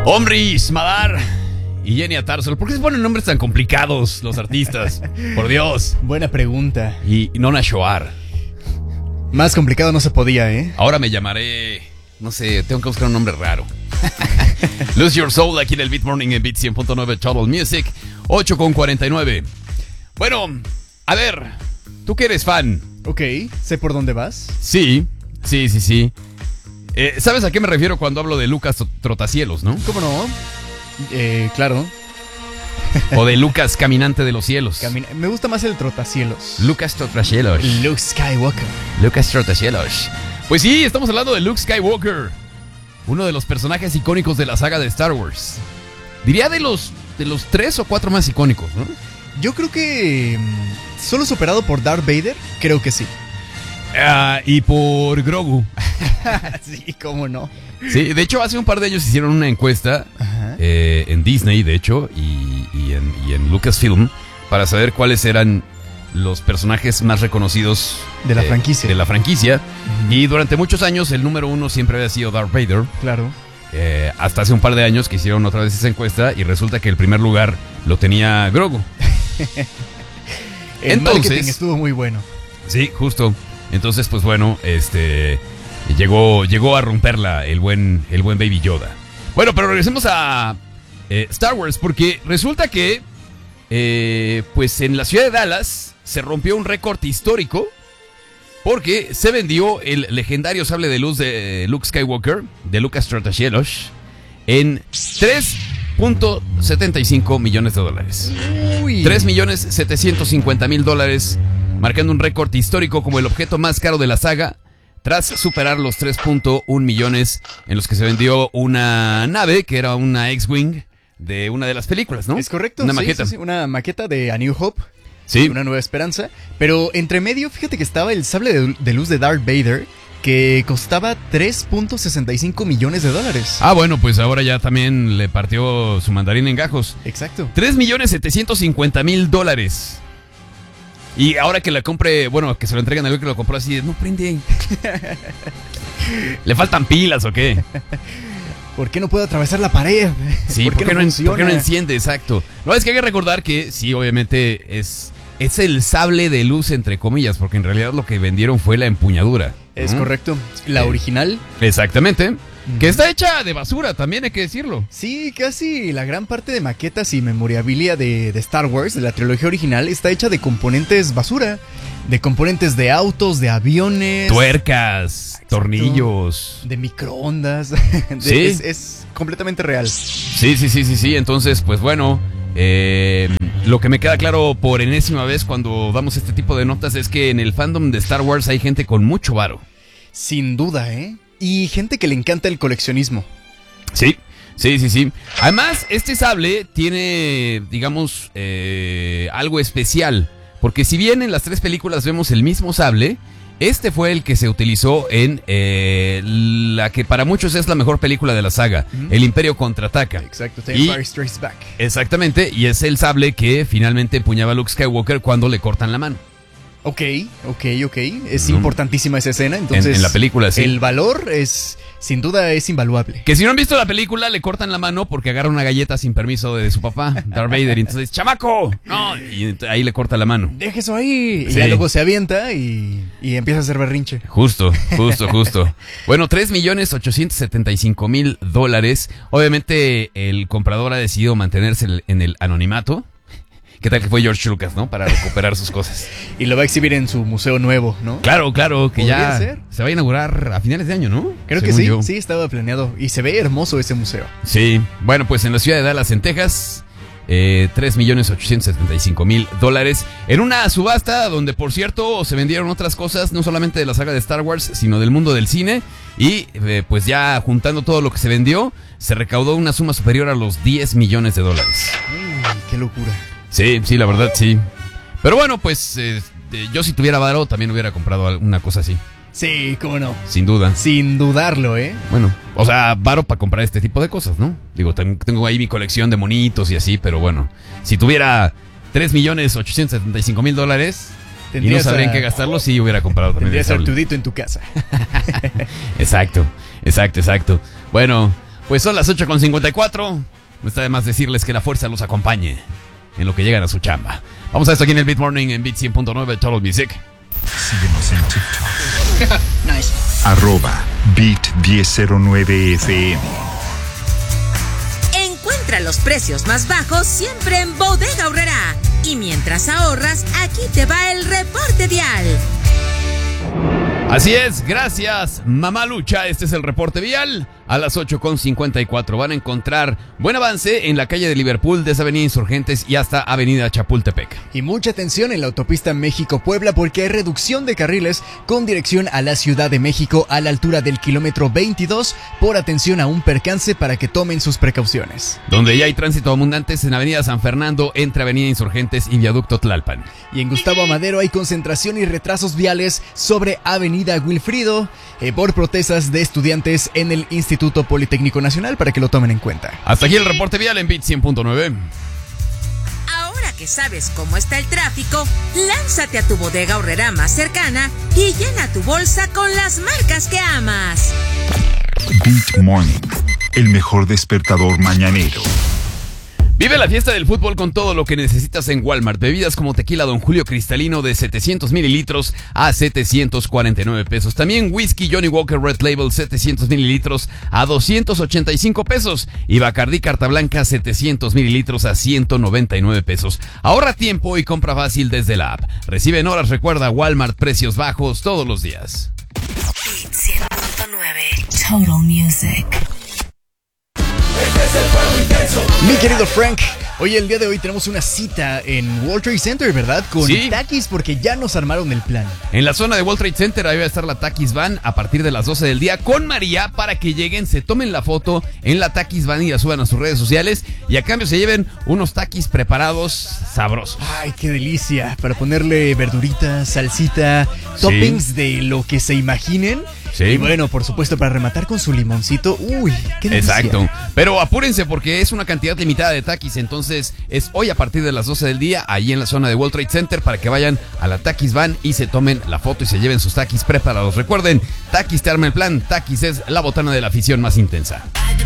Omris, Madar y Jenny Atarzol. ¿Por qué se ponen nombres tan complicados los artistas? Por Dios. Buena pregunta. Y Nona Shoar. Más complicado no se podía, ¿eh? Ahora me llamaré... No sé, tengo que buscar un nombre raro. Lose Your Soul aquí en el Beat Morning en Beat 100.9 Total Music. 8:49. Bueno, a ver, ¿tú que eres fan? Ok, sé por dónde vas. Sí. ¿Sabes a qué me refiero cuando hablo de Lucas Trotacielos, no? ¿Cómo no? Claro. O de Lucas Caminante de los Cielos. Me gusta más el Trotacielos. Lucas Trotacielos. Luke Skywalker. Lucas Trotacielos. Pues sí, estamos hablando de Luke Skywalker, uno de los personajes icónicos de la saga de Star Wars. Diría de los 3 o 4 más icónicos, ¿no? Yo creo que solo superado por Darth Vader, creo que sí. Y por Grogu. Sí, cómo no. Sí, de hecho hace un par de años hicieron una encuesta en Disney, de hecho, y en Lucasfilm, para saber cuáles eran los personajes más reconocidos de la franquicia. Y durante muchos años el número 1 siempre había sido Darth Vader. Claro. Hasta hace un par de años que hicieron otra vez esa encuesta y resulta que el primer lugar lo tenía Grogu. El marketing estuvo muy bueno. Sí, justo. Entonces, pues bueno, llegó a romperla el buen Baby Yoda. Bueno, pero regresemos a Star Wars, porque resulta que pues en la ciudad de Dallas se rompió un récord histórico porque se vendió el legendario sable de luz de Luke Skywalker, de Lucas Trotacielos, en $3.75 millones. Uy. $3.750.000, marcando un récord histórico como el objeto más caro de la saga, tras superar los 3.1 millones en los que se vendió una nave, que era una X-Wing de una de las películas, ¿no? Es correcto. Una maqueta. Sí, una maqueta de A New Hope. Sí. Una nueva esperanza. Pero entre medio, fíjate que estaba el sable de luz de Darth Vader, que costaba $3.65 millones. Ah, bueno, pues ahora ya también le partió su mandarín en gajos. Exacto. $3.750.000. Y ahora que la compre, bueno, que se lo entreguen a alguien que lo compró así, no prende. ¿Le faltan pilas o qué? ¿Por qué no puedo atravesar la pared? Sí, ¿por qué no enciende? Exacto. No, es que hay que recordar que sí, obviamente es el sable de luz, entre comillas, porque en realidad lo que vendieron fue la empuñadura. Es correcto. La original. Exactamente. Que está hecha de basura, también hay que decirlo. Sí, casi la gran parte de maquetas y memorabilia de Star Wars, de la trilogía original, está hecha de componentes basura. De componentes de autos, de aviones. Tuercas, exacto, tornillos. De microondas. Sí. Es completamente real. Sí. Entonces, pues bueno, lo que me queda claro por enésima vez cuando damos este tipo de notas es que en el fandom de Star Wars hay gente con mucho varo. Sin duda, ¿eh? Y gente que le encanta el coleccionismo. Sí. Además, este sable tiene, digamos, algo especial. Porque si bien en las 3 películas vemos el mismo sable, este fue el que se utilizó en la que para muchos es la mejor película de la saga, El Imperio Contraataca. Exacto, The Empire Strikes Back. Exactamente, y es el sable que finalmente empuñaba Luke Skywalker cuando le cortan la mano. Ok. Es importantísima esa escena. Entonces, en la película, sí. El valor sin duda es invaluable. Que si no han visto la película, le cortan la mano porque agarra una galleta sin permiso de su papá, Darth Vader. Y entonces, ¡chamaco! No, y ahí le corta la mano. Deja eso ahí. Sí. Y ya luego se avienta y empieza a hacer berrinche. Justo. Bueno, $3.875.000. Obviamente, el comprador ha decidido mantenerse en el anonimato. ¿Qué tal que fue George Lucas, no? Para recuperar sus cosas. Y lo va a exhibir en su museo nuevo, ¿no? Claro, que ya ser. Se va a inaugurar a finales de año, ¿no? Creo que sí, sí, estaba planeado. Y se ve hermoso ese museo. Sí, bueno, pues en la ciudad de Dallas, en Texas, $3.875.000. En una subasta donde, por cierto, se vendieron otras cosas, no solamente de la saga de Star Wars, sino del mundo del cine. Y pues ya juntando todo lo que se vendió, se recaudó una suma superior a los $10 millones. ¡Qué locura! Sí, la verdad sí. Pero bueno, pues yo si tuviera varo también hubiera comprado una cosa así. Sí, cómo no. Sin duda. Sin dudarlo, ¿eh? Bueno, o sea, varo para comprar este tipo de cosas, ¿no? Digo, tengo ahí mi colección de monitos y así, pero bueno, si tuviera $3.875.000 y no sabría en qué gastarlo, sí hubiera comprado también. Tendrías Artudito en tu casa. Exacto. Bueno, Pues son las 8:54. No está de más decirles que la fuerza los acompañe en lo que llegan a su chamba. Vamos a esto aquí en el Beat Morning en Beat 100.9 Total Music. Síguenos en TikTok. Nice. @Beat1009FM. Encuentra los precios más bajos siempre en Bodega Aurrerá. Y mientras ahorras, aquí te va el reporte vial. Así es, gracias Mamá Lucha. Este es el reporte vial a las 8:54. Van a encontrar buen avance en la calle de Liverpool, desde Avenida Insurgentes y hasta Avenida Chapultepec. Y mucha atención en la autopista México-Puebla porque hay reducción de carriles con dirección a la Ciudad de México a la altura del kilómetro 22 por atención a un percance para que tomen sus precauciones. Donde ya hay tránsito abundante es en Avenida San Fernando entre Avenida Insurgentes y Viaducto Tlalpan. Y en Gustavo Amadero hay concentración y retrasos viales sobre Avenida Wilfrido por protestas de estudiantes en el Instituto Politécnico Nacional para que lo tomen en cuenta. Hasta aquí el reporte vial en Beat 100.9. Ahora que sabes cómo está el tráfico, lánzate a tu Bodega Aurrerá más cercana y llena tu bolsa con las marcas que amas. Beat Morning, el mejor despertador mañanero. Vive la fiesta del fútbol con todo lo que necesitas en Walmart. Bebidas como tequila Don Julio cristalino de 700 mililitros a 749 pesos. También whisky Johnny Walker Red Label 700 mililitros a 285 pesos. Y Bacardí Carta Blanca 700 mililitros a 199 pesos. Ahorra tiempo y compra fácil desde la app. Recibe en horas, recuerda, Walmart, precios bajos todos los días. Beat 100.9 Total Music. Mi querido Frank, hoy el día de hoy tenemos una cita en World Trade Center, ¿verdad? Con Sí. Takis porque ya nos armaron el plan. En la zona de World Trade Center ahí va a estar la Takis Van a partir de las 12 del día con María para que lleguen, se tomen la foto en la Takis Van y la suban a sus redes sociales y a cambio se lleven unos takis preparados sabrosos. Ay, qué delicia, para ponerle verdurita, salsita, toppings de lo que se imaginen. Sí. Y bueno, por supuesto, para rematar con su limoncito. Uy, qué delicia. Exacto, pero apúrense porque es una cantidad limitada de takis, entonces es hoy a partir de las 12 del día, ahí en la zona de World Trade Center, para que vayan a la Takis Van y se tomen la foto y se lleven sus takis preparados. Recuerden, Takis te arma el plan, Takis es la botana de la afición más intensa.